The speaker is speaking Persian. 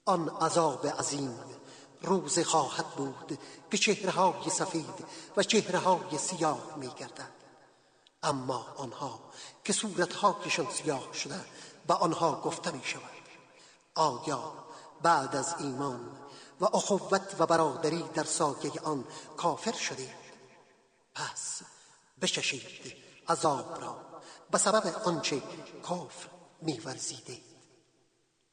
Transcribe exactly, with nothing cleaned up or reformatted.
آن عذاب عظیم روز خواهد بود که چهره‌های سفید و چهره‌های سیاه می‌گردد، اما آنها که صورت‌هایشان سیاه شده و آنها گفته می‌شود آیا بعد از ایمان و اخوت و برادری در سایه آن کافر شدید؟ پس بچشید عذاب را به سبب آنچه کفر می‌ورزیدید.